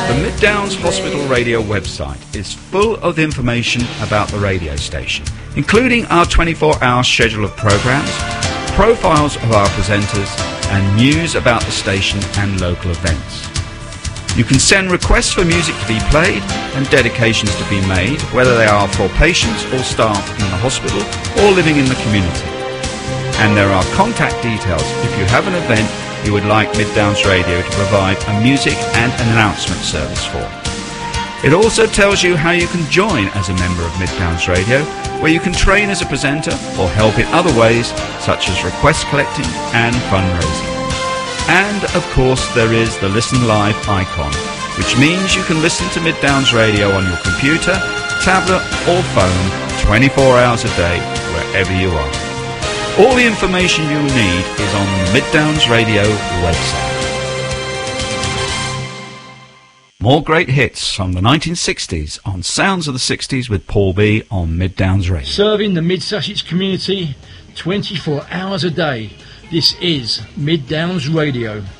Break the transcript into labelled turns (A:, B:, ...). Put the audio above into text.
A: The Mid Downs Hospital Radio website is full of information about the radio station, including our 24-hour schedule of programs, profiles of our presenters, and news about the station and local events. You can send requests for music to be played and dedications to be made, whether they are for patients or staff in the hospital or living in the community. And there are contact details if you have an event you would like Mid Downs Radio to provide a music and an announcement service for. It also tells you how you can join as a member of Mid Downs Radio, where you can train as a presenter or help in other ways such as request collecting and fundraising. And of course there is the Listen Live icon, which means you can listen to Mid Downs Radio on your computer, tablet or phone 24 hours a day wherever you are. All the information you'll need is on the Mid Downs Radio website. More great hits from the 1960s on Sounds of the 60s with Paul B on Mid Downs Radio.
B: Serving the Mid Sussex community 24 hours a day. This is Mid Downs Radio.